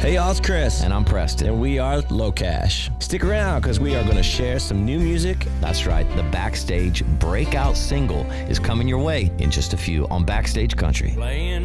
Hey y'all, it's Chris. And I'm Preston. And we are Low Cash. Stick around because we are going to share some new music. That's right. The Backstage breakout single is coming your way in just a few on Backstage Country.